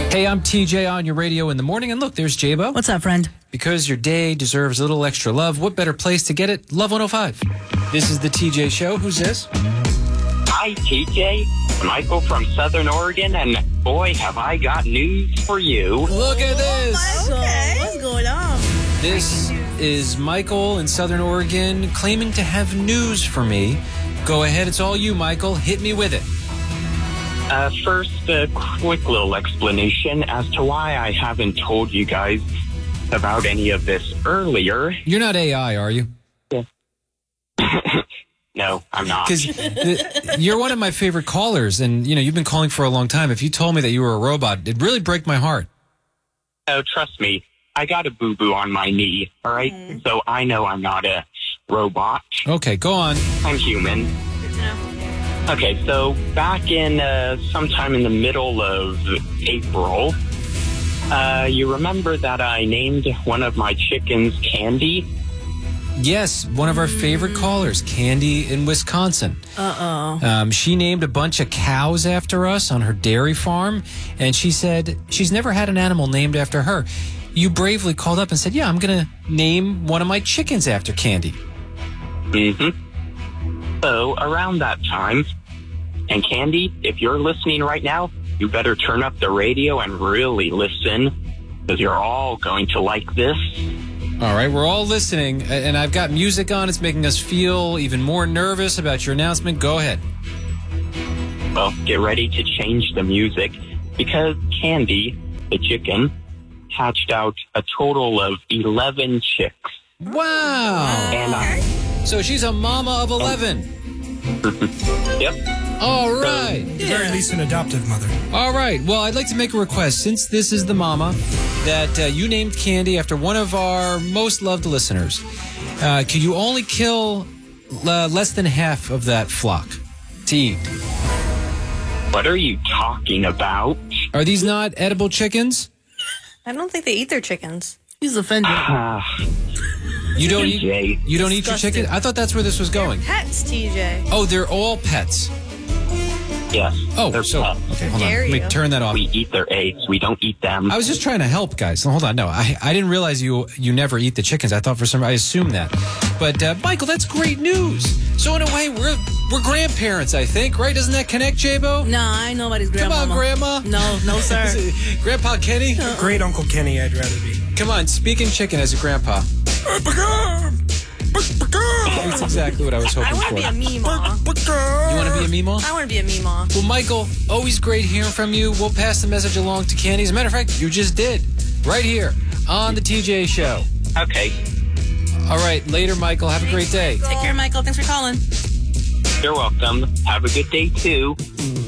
Hey, I'm TJ on your radio in the morning. And look, there's J-Bo. What's up, friend? Because your day deserves a little extra love, what better place to get it? Love 105. This is the TJ Show. Who's this? Hi, TJ. Michael from Southern Oregon, and boy, have I got news for you. Look at this. Okay. What's going on? This is Michael in Southern Oregon claiming to have news for me. Go ahead. It's all you, Michael. Hit me with it. First, a quick little explanation as to why I haven't told you guys about any of this earlier. You're not AI, are you? Yeah. No, I'm not. Because you're one of my favorite callers, and you've been calling for a long time. If you told me that you were a robot, it'd really break my heart. Oh, trust me, I got a boo-boo on my knee, all right? So I know I'm not a robot. Okay, go on. I'm human. Good to know. Okay, so back in sometime in the middle of April, you remember that I named one of my chickens Candy? Yes, one of our favorite callers, Candy in Wisconsin. She named a bunch of cows after us on her dairy farm, and she said she's never had an animal named after her. You bravely called up and said, yeah, I'm going to name one of my chickens after Candy. Mm-hmm. So around that time, and Candy, if you're listening right now, you better turn up the radio and really listen, because you're all going to like this. All right, we're all listening, and I've got music on. It's making us feel even more nervous about your announcement. Go ahead. Well, get ready to change the music, because Candy, the chicken, hatched out a total of 11 chicks. Wow. And So she's a mama of 11. Yep. All right. At the very least, an adoptive mother. All right. Well, I'd like to make a request. Since this is the mama that you named Candy after one of our most loved listeners, could you only kill less than half of that flock to eat? What are you talking about? Are these not edible chickens? I don't think they eat their chickens. He's offended. You don't TJ. eat. You don't eat your Disgusting. chicken. I thought that's where this was going. Pets, TJ. Oh, they're all pets. Yes. Oh, they're so pets. okay. Hold on. Dare Let me you. turn that off. We eat their eggs. We don't eat them. I was just trying to help, guys. Hold on. No, I didn't realize you never eat the chickens. I thought I assumed that. But Michael, that's great news. So in a way, we're grandparents, I think, right? Doesn't that connect, J-Bo? Nah, I ain't nobody's grandma. Come on, Grandma. No, sir. Grandpa Kenny? Great Uncle Kenny, I'd rather be. Come on, speaking chicken as a grandpa. That's exactly what I was hoping I want for. to be a Meemaw. You want to be a Meemaw? I want to be a Meemaw. Well, Michael, always great hearing from you. We'll pass the message along to Candy. As a matter of fact, you just did. Right here on the TJ Show. Okay. All right, later, Michael. Have a great day. Take care, Michael. Thanks for calling. You're welcome. Have a good day, too.